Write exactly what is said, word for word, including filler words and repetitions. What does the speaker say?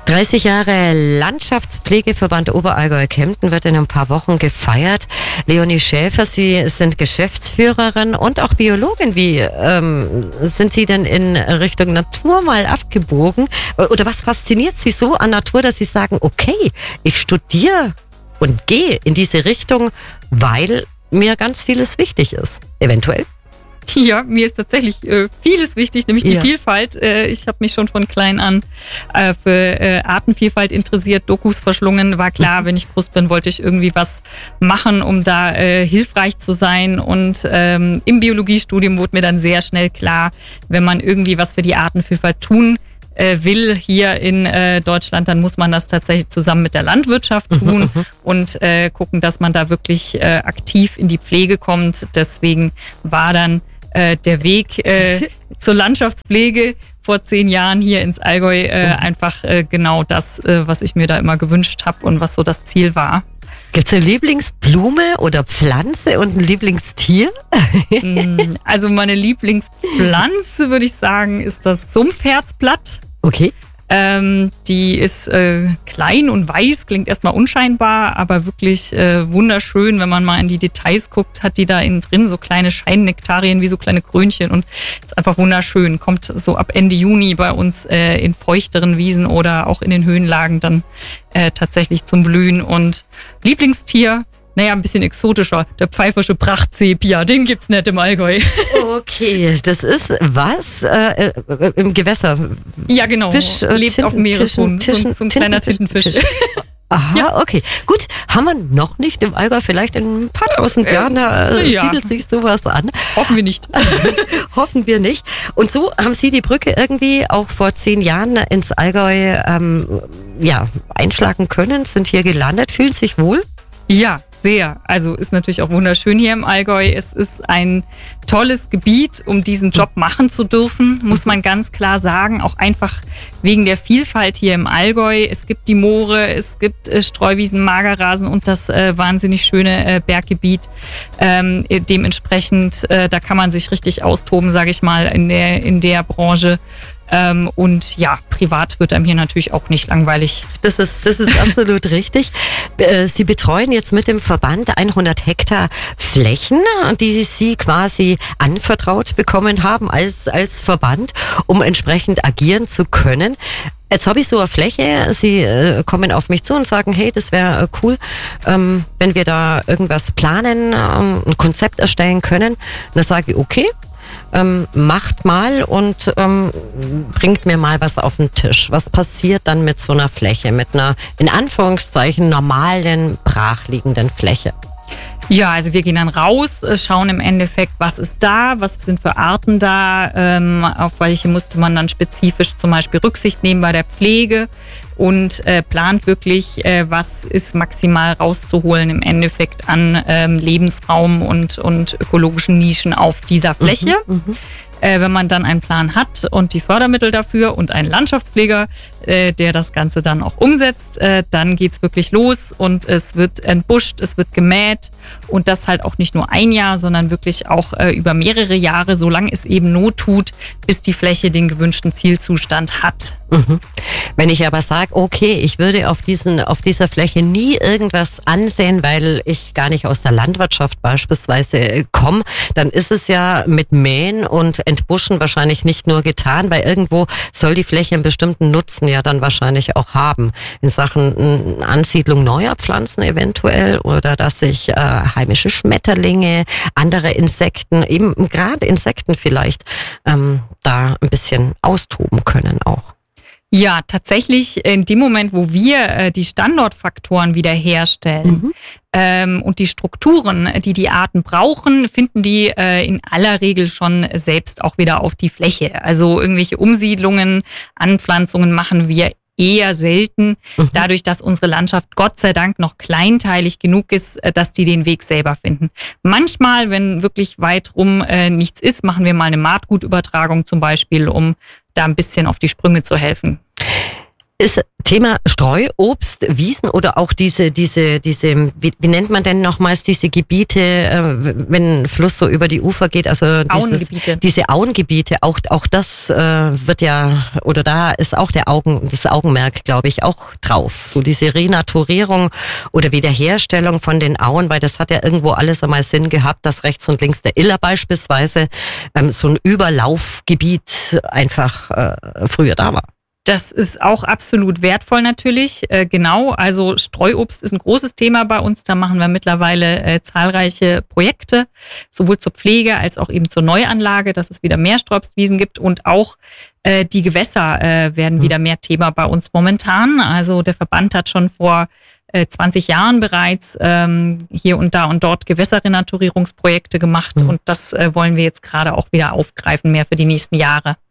dreißig Jahre Landschaftspflegeverband Oberallgäu-Kempten wird in ein paar Wochen gefeiert. Leonie Schäfer, Sie sind Geschäftsführerin und auch Biologin. Wie ähm, sind Sie denn in Richtung Natur mal abgebogen? Oder was fasziniert Sie so an Natur, dass Sie sagen, okay, ich studiere und gehe in diese Richtung, weil mir ganz vieles wichtig ist, eventuell? Ja, mir ist tatsächlich äh, vieles wichtig, nämlich die Ja. Vielfalt. Äh, ich habe mich schon von klein an äh, für äh, Artenvielfalt interessiert, Dokus verschlungen. War klar, wenn ich groß bin, wollte ich irgendwie was machen, um da äh, hilfreich zu sein. Und ähm, im Biologiestudium wurde mir dann sehr schnell klar, wenn man irgendwie was für die Artenvielfalt tun äh, will hier in äh, Deutschland, dann muss man das tatsächlich zusammen mit der Landwirtschaft tun und äh, gucken, dass man da wirklich äh, aktiv in die Pflege kommt. Deswegen war dann der Weg äh, zur Landschaftspflege vor zehn Jahren hier ins Allgäu äh, einfach äh, genau das, äh, was ich mir da immer gewünscht habe und was so das Ziel war. Gibt es eine Lieblingsblume oder Pflanze und ein Lieblingstier? Also meine Lieblingspflanze, würde ich sagen, ist das Sumpfherzblatt. Okay. Ähm, die ist äh, klein und weiß, klingt erstmal unscheinbar, aber wirklich äh, wunderschön. Wenn man mal in die Details guckt, hat die da innen drin so kleine Scheinnektarien wie so kleine Krönchen und ist einfach wunderschön. Kommt so ab Ende Juni bei uns äh, in feuchteren Wiesen oder auch in den Höhenlagen dann äh, tatsächlich zum Blühen. Und Lieblingstier, naja, ein bisschen exotischer, der pfeifersche Prachtsepia, den gibt's nicht im Allgäu. Okay, das ist was? Äh, äh, im Gewässer? Ja, genau. Fisch, äh, lebt Tinten, auf dem Meeresboden. Tischen, so, so ein kleiner Tintenfisch. Tintenfisch. Aha, Ja. okay. Gut, haben wir noch nicht im Allgäu, vielleicht in ein paar tausend Äh, Jahren, da äh, ja. siedelt sich sowas an. Hoffen wir nicht. Hoffen wir nicht. Und so haben Sie die Brücke irgendwie auch vor zehn Jahren ins Allgäu ähm, ja, einschlagen können, sind hier gelandet, fühlen sich wohl? Ja, sehr. Also ist natürlich auch wunderschön hier im Allgäu. Es ist ein tolles Gebiet, um diesen Job machen zu dürfen, muss man ganz klar sagen. Auch einfach wegen der Vielfalt hier im Allgäu. Es gibt die Moore, es gibt äh, Streuwiesen, Magerrasen und das äh, wahnsinnig schöne äh, Berggebiet. Ähm, dementsprechend, äh, da kann man sich richtig austoben, sage ich mal, in der, in der Branche. Ähm, und ja, privat wird einem hier natürlich auch nicht langweilig. Das ist, das ist absolut richtig. Äh, Sie betreuen jetzt mit dem Verband hundert Hektar Flächen, die Sie quasi anvertraut bekommen haben als, als Verband, um entsprechend agieren zu können. Jetzt habe ich so eine Fläche, Sie äh, kommen auf mich zu und sagen, hey, das wäre äh, cool, ähm, wenn wir da irgendwas planen, ähm, ein Konzept erstellen können. Und dann sage ich, okay, Ähm, macht mal und ähm, bringt mir mal was auf den Tisch. Was passiert dann mit so einer Fläche, mit einer in Anführungszeichen normalen, brachliegenden Fläche? Ja, also wir gehen dann raus, schauen im Endeffekt, was ist da, was sind für Arten da, ähm, auf welche musste man dann spezifisch zum Beispiel Rücksicht nehmen bei der Pflege und äh, plant wirklich, äh, was ist maximal rauszuholen im Endeffekt an ähm, Lebensraum und, und ökologischen Nischen auf dieser Fläche. Mhm, äh, wenn man dann einen Plan hat und die Fördermittel dafür und einen Landschaftspfleger, äh, der das Ganze dann auch umsetzt, äh, dann geht's wirklich los und es wird entbuscht, es wird gemäht und das halt auch nicht nur ein Jahr, sondern wirklich auch äh, über mehrere Jahre, solange es eben Not tut, bis die Fläche den gewünschten Zielzustand hat. Mhm. Wenn ich aber sage, okay, ich würde auf diesen, auf dieser Fläche nie irgendwas ansehen, weil ich gar nicht aus der Landwirtschaft beispielsweise komme, dann ist es ja mit Mähen und Entbuschen wahrscheinlich nicht nur getan, weil irgendwo soll die Fläche einen bestimmten Nutzen ja dann wahrscheinlich auch haben. In Sachen Ansiedlung neuer Pflanzen eventuell oder dass sich äh, heimische Schmetterlinge, andere Insekten, eben gerade Insekten vielleicht, ähm, da ein bisschen austoben können auch. Ja, tatsächlich in dem Moment, wo wir äh, die Standortfaktoren wiederherstellen mhm. ähm, und die Strukturen, die die Arten brauchen, finden die äh, in aller Regel schon selbst auch wieder auf die Fläche. Also irgendwelche Umsiedlungen, Anpflanzungen machen wir eher selten, mhm. dadurch, dass unsere Landschaft Gott sei Dank noch kleinteilig genug ist, dass die den Weg selber finden. Manchmal, wenn wirklich weit rum äh, nichts ist, machen wir mal eine Maatgutübertragung zum Beispiel, um da ein bisschen auf die Sprünge zu helfen. Ist Thema Streuobst, Wiesen oder auch diese, diese, diese, wie, wie nennt man denn nochmals diese Gebiete, äh, wenn ein Fluss so über die Ufer geht, also dieses, Auengebiete. diese Auengebiete, auch, auch das äh, wird ja, oder da ist auch der Augen, das Augenmerk, glaube ich, auch drauf. So diese Renaturierung oder Wiederherstellung von den Auen, weil das hat ja irgendwo alles einmal Sinn gehabt, dass rechts und links der Iller beispielsweise ähm, so ein Überlaufgebiet einfach äh, früher da war. Das ist auch absolut wertvoll natürlich, äh, genau. Also Streuobst ist ein großes Thema bei uns. Da machen wir mittlerweile äh, zahlreiche Projekte, sowohl zur Pflege als auch eben zur Neuanlage, dass es wieder mehr Streuobstwiesen gibt. Und auch äh, die Gewässer äh, werden mhm. wieder mehr Thema bei uns momentan. Also der Verband hat schon vor äh, zwanzig Jahren bereits ähm, hier und da und dort Gewässerrenaturierungsprojekte gemacht. Mhm. Und das äh, wollen wir jetzt gerade auch wieder aufgreifen, mehr für die nächsten Jahre.